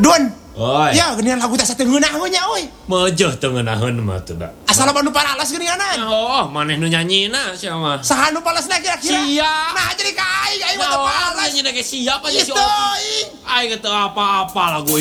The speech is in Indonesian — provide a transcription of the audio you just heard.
Don. Oi. Ya, geuningan lagu teh sateungeunah nya euy. Meujuh teu ngeunaheun mah teu da. Asal nu paralas geuninganan. Oh, maneh nu nyanyina sia mah. Saha nu palasna kira-kira? Sia. Nah, jadi ka aing mah teu palas. Nyanyina ge siap aja si Itu, Opi. Aing teu apa-apa lagu